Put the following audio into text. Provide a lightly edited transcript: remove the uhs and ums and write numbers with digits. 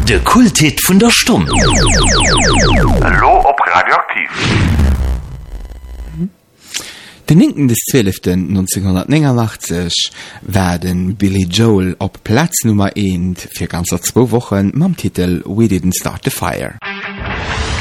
De Kulthit vun der Stumm. Hallo op Radioaktiv. Den 9. des 12.1989 werden Billy Joel op Platz Nummer 1 für ganzer 2 Wochen mam Titel We Didn't Start the Fire.